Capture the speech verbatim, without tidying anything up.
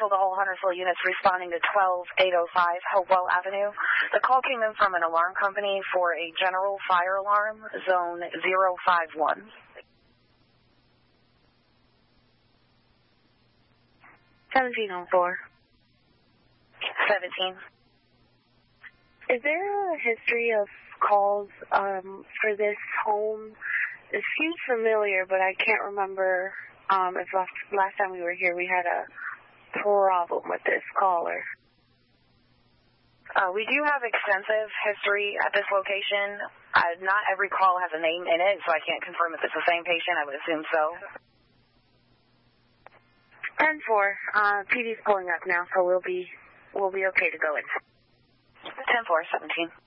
Central to all Huntersville units responding to twelve eight oh five Hopewell Avenue. The call came in from an alarm company for a general fire alarm, zone zero five one. seventeen oh four. seventeen. Is there a history of calls um, for this home? It seems familiar, but I can't remember um, if last, last time we were here we had a problem with this caller. Uh, we do have extensive history at this location. Uh, not every call has a name in it, so I can't confirm if it's the same patient. I would assume so. ten four. Uh, P D's pulling up now, so we'll be we'll be okay to go in. ten four, seventeen.